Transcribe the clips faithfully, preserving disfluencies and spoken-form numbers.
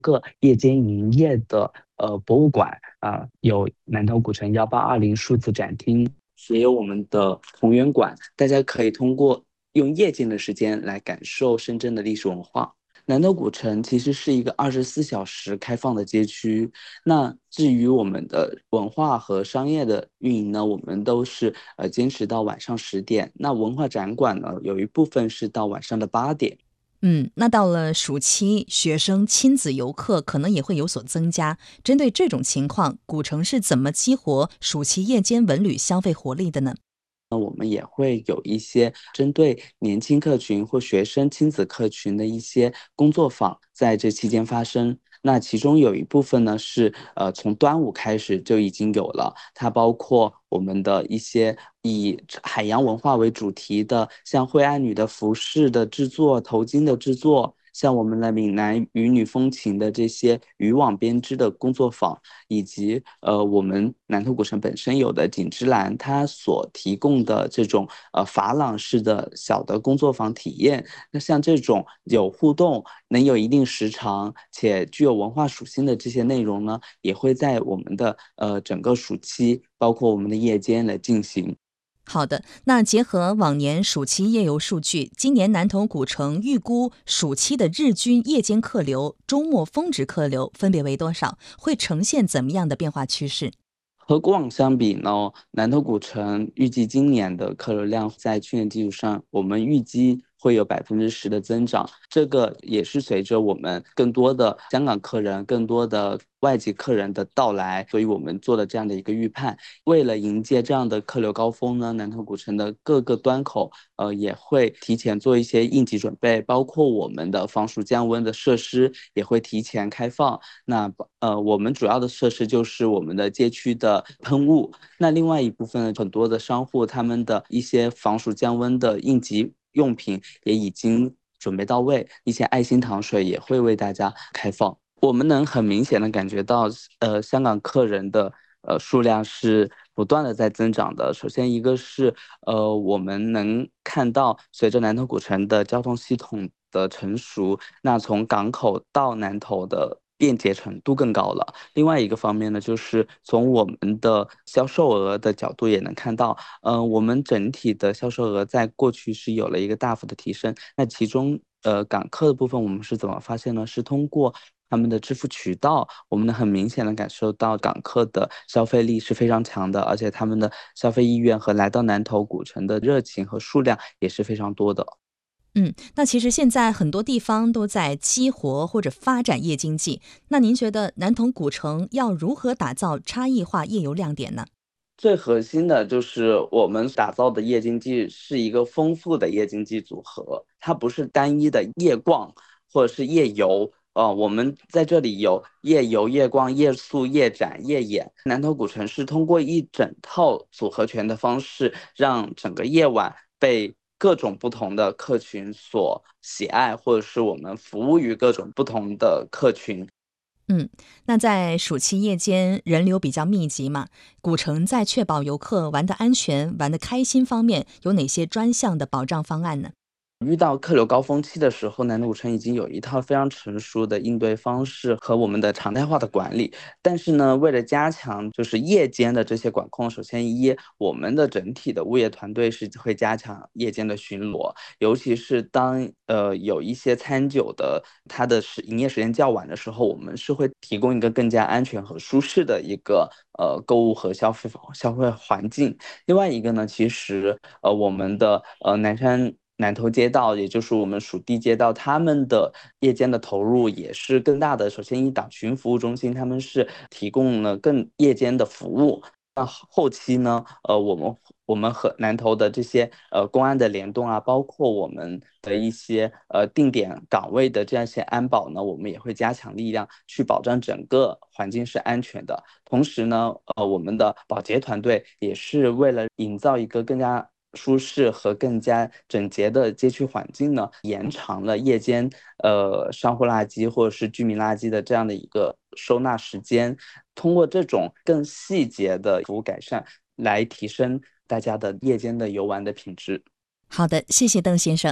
个夜间营业的呃博物馆啊、呃有南头古城幺八二零数字展厅，也有我们的同源馆，大家可以通过用夜间的时间来感受深圳的历史文化。南头古城其实是一个二十四小时开放的街区。那至于我们的文化和商业的运营呢，我们都是呃坚持到晚上十点。那文化展馆呢，有一部分是到晚上的八点。 嗯，那到了暑期，学生亲子游客可能也会有所增加。针对这种情况，古城是怎么激活暑期夜间文旅消费活力的呢？ 那我们也会有一些针对年轻客群或学生亲子客群的一些工作坊，在这期间发生。那其中有一部分呢是呃从端午开始就已经有了，它包括我们的一些以海洋文化为主题的，像惠安女的服饰的制作、头巾的制作，像我们的闽南渔女风情的这些渔网编织的工作坊，以及呃我们南头古城本身有的锦之蓝，它所提供的这种呃珐琅式的小的工作坊体验。那像这种有互动、能有一定时长且具有文化属性的这些内容呢，也会在我们的呃整个暑期，包括我们的夜间来进行。 好的，那结合往年暑期夜游数据，今年南头古城预估暑期的日均夜间客流、周末峰值客流分别为多少？会呈现怎么样的变化趋势？ 和过往相比呢，南头古城预计今年的客流量在去年基础上，我们预计会有百分之十的增长。这个也是随着我们更多的香港客人、更多的外籍客人的到来，所以我们做了这样的一个预判。为了迎接这样的客流高峰呢，南头古城的各个端口呃也会提前做一些应急准备，包括我们的防暑降温的设施也会提前开放。那呃，我们主要的设施就是我们的街区的喷雾。那另外一部分很多的商户，他们的一些防暑降温的应急用品也已经准备到位，一些爱心糖水也会为大家开放。我们能很明显的感觉到，呃，香港客人的呃数量是不断的在增长的。首先，一个是呃，我们能看到随着南头古城的交通系统的成熟，那从港口到南头的便捷程度更高了。另外一个方面呢，就是从我们的销售额的角度也能看到，嗯、呃，我们整体的销售额在过去是有了一个大幅的提升。那其中，呃，港客的部分我们是怎么发现呢？是通过他们的支付渠道，我们能很明显的感受到港客的消费力是非常强的，而且他们的消费意愿和来到南头古城的热情和数量也是非常多的。 嗯，那其实现在很多地方都在激活或者发展夜经济，那您觉得南通古城要如何打造差异化夜游亮点呢？ 最核心的就是我们打造的夜经济是一个丰富的夜经济组合，它不是单一的夜逛或者是夜游。呃，我们在这里有夜游、夜逛、夜宿、夜展、夜演。南头古城是通过一整套组合拳的方式，让整个夜晚被各种不同的客群所喜爱，或者是我们服务于各种不同的客群。 嗯，那在暑期夜间人流比较密集嘛，古城在确保游客玩得安全、玩得开心方面，有哪些专项的保障方案呢？ 遇到客流高峰期的时候，南土城已经有一套非常成熟的应对方式和我们的常态化的管理。但是呢，为了加强就是夜间的这些管控，首先一，我们的整体的物业团队是会加强夜间的巡逻，尤其是当呃有一些餐酒的它的时营业时间较晚的时候，我们是会提供一个更加安全和舒适的一个呃购物和消费消费环境。另外一个呢，其实呃我们的呃南山。南头街道，也就是我们属地街道，他们的夜间的投入也是更大的。首先，一党群服务中心，他们是提供了更夜间的服务。那后期呢，呃，我们我们和南头的这些呃公安的联动啊，包括我们的一些呃定点岗位的这样一些安保呢，我们也会加强力量去保障整个环境是安全的。同时呢，呃，我们的保洁团队也是为了营造一个更加舒适和更加整洁的街区环境呢，延长了夜间呃商户垃圾或者是居民垃圾的这样的一个收纳时间。通过这种更细节的服务改善，来提升大家的夜间的游玩的品质。 好的，谢谢邓先生。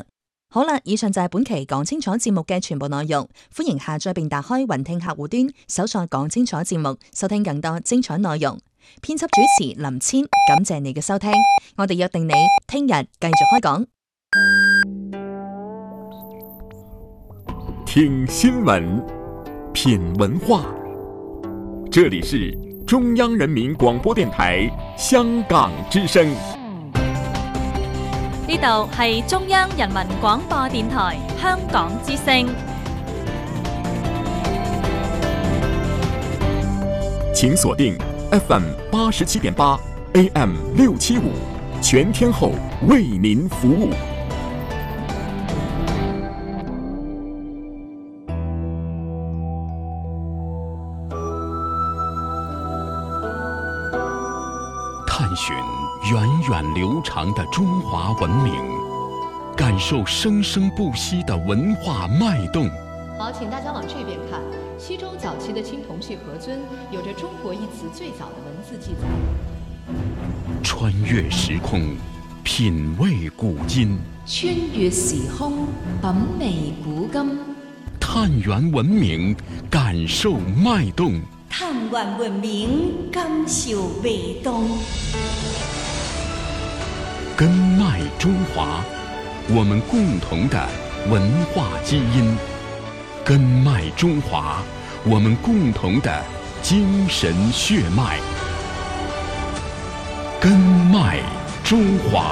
好啦，以上就係本期講清楚節目嘅全部內容，歡迎下載並打開雲聽客戶端，搜索講清楚節目，收聽更多精彩內容。編輯主持林千，感謝你嘅收聽，我哋約定你聽日繼續開講。 聽新聞，品文化，這裡是中央人民廣播電台香港之聲。 呢度係中央人民廣播電台香港之聲。 請鎖定 F M 八十七點八 A M 六七五，全天候為您服務。探尋源遠流長的中華文明，感受生生不息的文化脈動。 好，請大家往這邊看。西周早期的青銅器盒尊有着中國一詞最早的文字記載。 穿越時空，品味古今。 穿越時空，品味古今。 探源文明，感受脈動。 探源文明，感受脈動。 根脈中華，我們共同的文化基因。根脈中華，我們共同的精神血脈。根脈中華。